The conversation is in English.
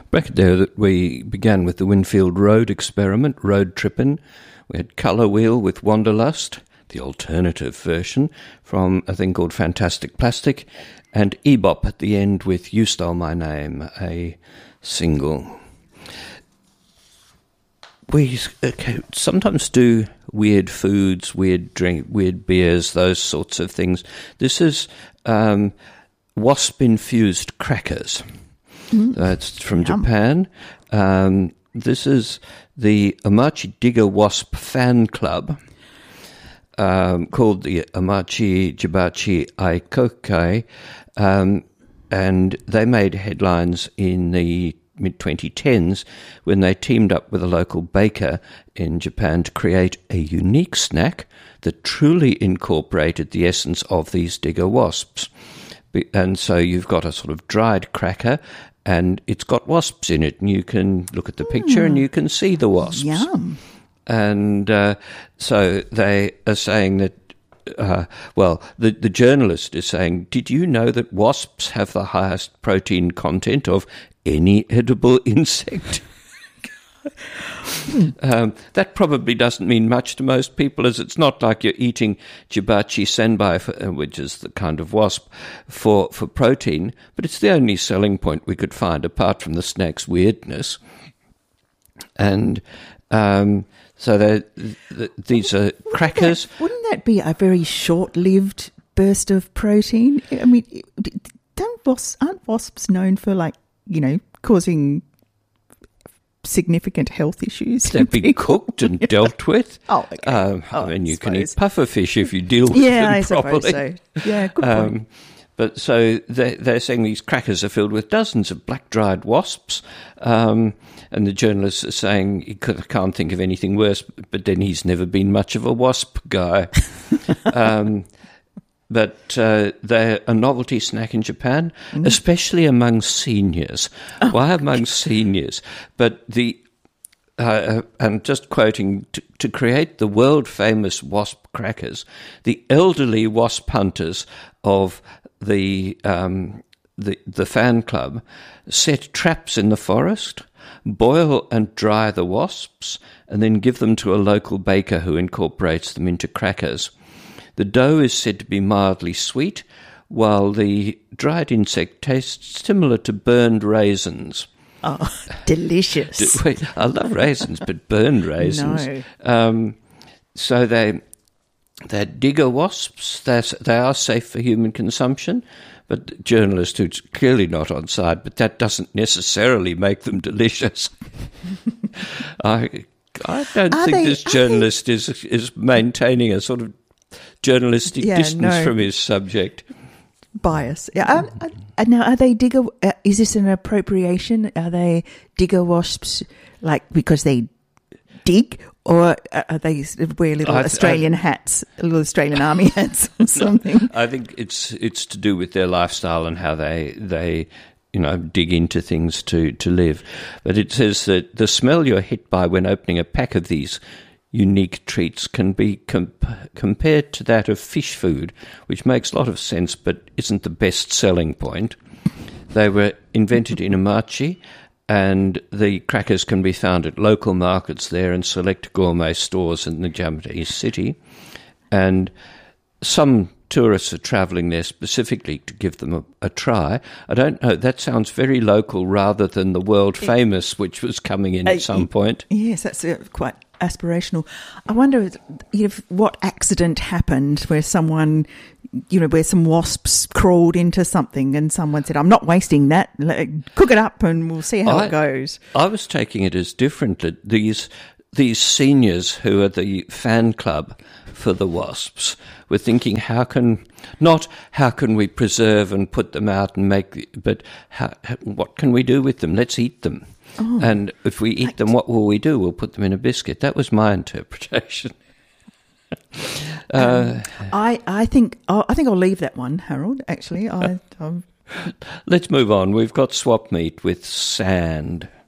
Bracket there that we began with the Winfield Road experiment, road trippin'. We had Colour Wheel with Wanderlust, the alternative version from a thing called Fantastic Plastic, and Ebop at the end with You Stole My Name, a single. We sometimes do weird foods, weird drink, weird beers, those sorts of things. This is wasp-infused crackers. That's from Japan. This is the Amachi Digger Wasp Fan Club, called the Amachi Jibachi Aikokai, and they made headlines in the mid-2010s when they teamed up with a local baker in Japan to create a unique snack that truly incorporated the essence of these digger wasps. And so you've got a sort of dried cracker, and it's got wasps in it, and you can look at the picture and you can see the wasps. Yum. And so they are saying that, the journalist is saying, did you know that wasps have the highest protein content of any edible insect? That probably doesn't mean much to most people, as it's not like you're eating Jibachi senbai, which is the kind of wasp, for protein, but it's the only selling point we could find apart from the snack's weirdness. And so these are crackers. Wouldn't that be a very short-lived burst of protein? I mean, aren't wasps known for, causing significant health issues? They've been cooked and dealt with. Oh, okay. You can eat pufferfish if you deal with them properly. Suppose so. Yeah, good point. But so they're saying these crackers are filled with dozens of black-dried wasps, and the journalists are saying he can't think of anything worse, but then he's never been much of a wasp guy. But they're a novelty snack in Japan, especially among seniors. Why among seniors? But and just quoting, to create the world-famous wasp crackers, the elderly wasp hunters of the fan club set traps in the forest, boil and dry the wasps, and then give them to a local baker who incorporates them into crackers. The dough is said to be mildly sweet, while the dried insect tastes similar to burned raisins. Oh, delicious. I love raisins, but burned raisins. No. So they're digger wasps. They are safe for human consumption, but the journalist who's clearly not on side, but that doesn't necessarily make them delicious. I don't think this journalist is maintaining a sort of journalistic distance from his subject. Bias. Yeah. Now, are they digger? Is this an appropriation? Are they digger wasps, because they dig, or are they wear little Australian hats, little Australian army hats or something? I think it's to do with their lifestyle and how they dig into things to live. But it says that the smell you're hit by when opening a pack of these unique treats can be compared to that of fish food, which makes a lot of sense but isn't the best selling point. They were invented in Amachi, and the crackers can be found at local markets there and select gourmet stores in the Japanese city. And some tourists are travelling there specifically to give them a try. I don't know, that sounds very local rather than the world famous, which was coming in at some point. Yes, that's quite aspirational. I wonder if what accident happened where someone, where some wasps crawled into something and someone said, I'm not wasting that, cook it up and we'll see how it goes. I was taking it as different. These seniors who are the fan club for the wasps were thinking, how can we preserve and put them out and but what can we do with them? Let's eat them. Oh, and if we eat them, what will we do? We'll put them in a biscuit. That was my interpretation. I think I'll leave that one, Harold. Actually, let's move on. We've got swap meet with sand.